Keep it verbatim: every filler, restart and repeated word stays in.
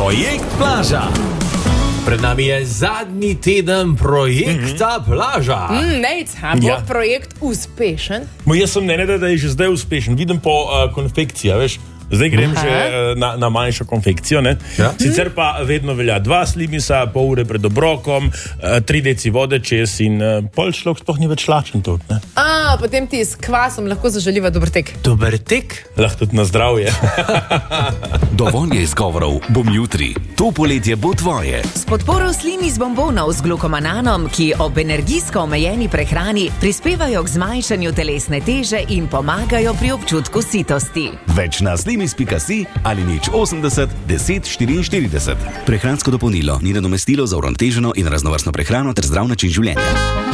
Projekt Plaža. Pred nami je zadnji teden projekta mm-hmm. Plaža. Mm, Nejc, a bo Ja. projekt uspešen? Mo jaz sem mnenja, da je že zdaj uspešen. Vidim po uh, konfekciji, veš. Zdaj grem Aha. že uh, na, na manjšo konfekcijo. Ne? Ja. Sicer pa vedno velja dva slimisa, pol ure pred obrokom, uh, tri deci vode čez in uh, pol človek sploh ni več lačen tudi. Ne? A, potem ti s kvasom lahko zaželiva dober tek. Dober tek. Lahko tudi na zdravje. Dovolj je izgovorov, bom jutri. To poletje bo tvoje. S podporo Slimis bombonov z glukomananom, ki ob energijsko omejeni prehrani prispevajo k zmanjšanju telesne teže in pomagajo pri občutku sitosti. Več na slimis pika si ali nič osemdeset deset štiriinštirideset. Prehransko dopolnilo ni nadomestilo za uravnoteženo in raznovrstno prehrano ter zdrav način življenja.